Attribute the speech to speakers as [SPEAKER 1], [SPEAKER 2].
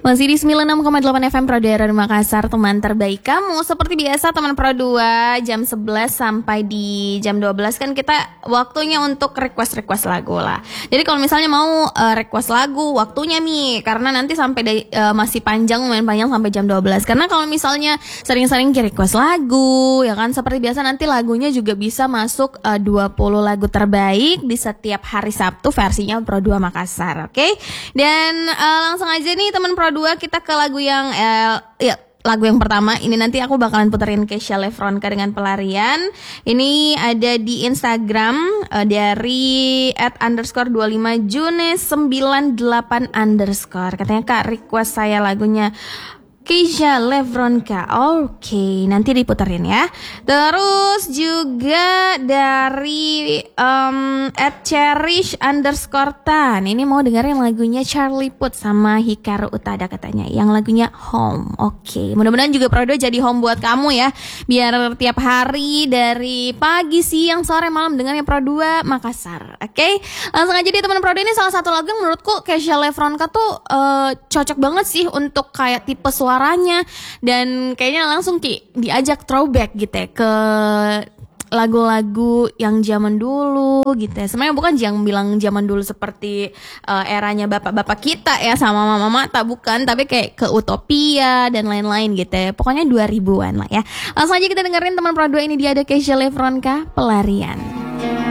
[SPEAKER 1] Masih di 96,8 FM Pro 2 Radio Makassar, teman terbaik kamu. Seperti biasa teman Pro 2 jam 11 sampai di jam 12 kan kita waktunya untuk request lagu lah. Jadi kalau misalnya mau request lagu, waktunya nih karena nanti sampai masih panjang, lumayan panjang sampai jam 12. Karena kalau misalnya sering-sering request lagu, ya kan seperti biasa nanti lagunya juga bisa masuk 20 lagu terbaik di setiap hari Sabtu versinya Pro 2 Makassar, oke? Dan langsung aja nih teman Pro 2 kita ke lagu yang lagu yang pertama. Ini nanti aku bakalan puterin Kesha Levronka dengan Pelarian. Ini ada di Instagram dari @_25june98_. Katanya Kak request saya lagunya Kesha Levronka. Oke, nanti diputerin ya. Terus juga dari @cherish_tan. Ini mau dengerin lagunya Charlie Puth sama Hikaru Utada katanya, yang lagunya Home. Oke, mudah-mudahan juga Pro 2 jadi home buat kamu ya. Biar tiap hari dari pagi, siang, sore, malam dengarnya Pro 2 Makassar. Oke, langsung aja deh teman Pro 2. Ini salah satu lagu yang menurutku Kesha Levronka tuh cocok banget sih untuk kayak tipe suaranya, dan kayaknya langsung diajak throwback gitu ya ke lagu-lagu yang zaman dulu gitu ya. Sebenarnya bukan yang bilang zaman dulu seperti eranya bapak-bapak kita ya sama mama-mama, tak bukan, tapi kayak ke Utopia dan lain-lain gitu ya. Pokoknya 2000-an lah ya. Langsung aja kita dengerin teman Pro 2, ini dia ada Kesha Levronka, Pelarian.